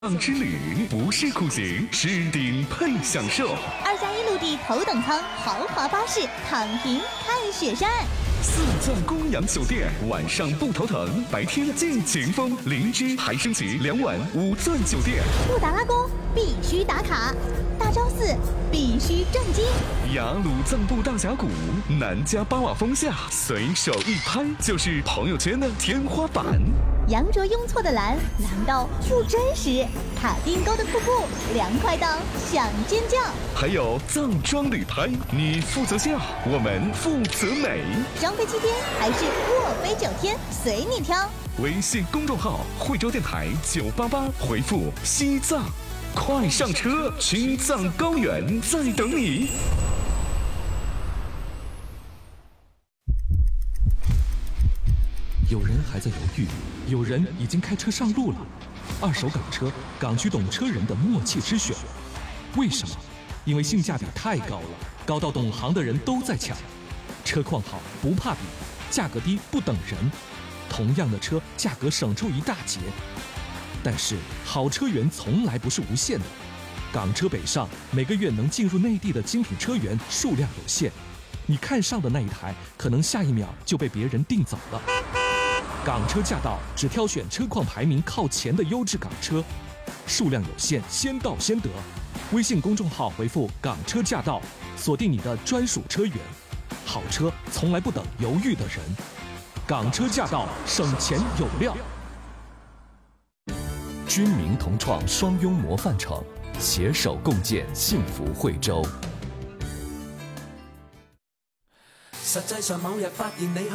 之旅不是酷刑，是顶配享受。 2+1陆地头等舱豪华巴士，躺平看雪山。 4钻公羊酒店，晚上不头疼，白天尽情疯。灵芝还升级2晚5钻酒店。 布达拉宫必须打卡，大昭寺必须震惊。 雅鲁藏布大峡谷，南迦巴瓦峰下，随手一拍就是朋友圈的天花板。 羊卓雍措的蓝到不真实，卡丁沟的瀑布凉快到想尖叫。 还有藏装旅拍，你负责笑，我们负责美。 双飞7天还是卧飞9天，随你挑。 微信公众号惠州电台988，回复西藏，快上车，青藏高原在等你。 有人还在犹豫，有人已经开车上路了。二手港车，港区懂车人的默契之选。为什么？因为性价比太高了，高到懂行的人都在抢。车况好不怕比，价格低不等人。同样的车，价格省出一大截。但是好车源从来不是无限的。港车北上，每个月能进入内地的精品车源数量有限。你看上的那一台，可能下一秒就被别人订走了。港车驾到，只挑选车况排名靠前的优质港车，数量有限，先到先得。微信公众号回复“港车驾到”，锁定你的专属车源。好车从来不等犹豫的人，港车驾到，省钱有料。 军民同创双拥模范城，携手共建幸福惠州。 實際上某日發現你